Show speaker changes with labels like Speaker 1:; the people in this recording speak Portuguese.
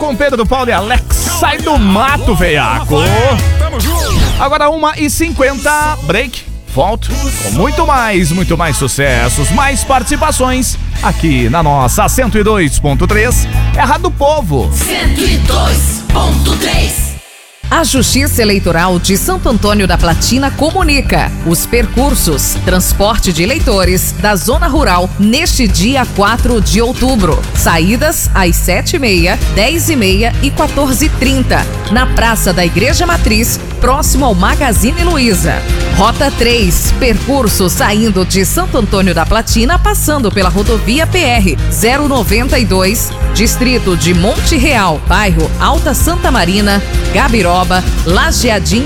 Speaker 1: com Pedro, Paulo e Alex. Sai do mato, veiaco. Agora 1h50, break. Volto com muito mais sucessos, mais participações aqui na nossa 102.3. É a Rádio do Povo.
Speaker 2: 102.3. A Justiça Eleitoral de Santo Antônio da Platina comunica os percursos, transporte de eleitores da Zona Rural neste dia 4 de outubro. Saídas às 7h30, 10h30 e 14h30, na Praça da Igreja Matriz, próximo ao Magazine Luiza. Rota 3, percurso saindo de Santo Antônio da Platina, passando pela rodovia PR 092, distrito de Monte Real, bairro Alta Santa Marina, Gabiroba, Lajeadinho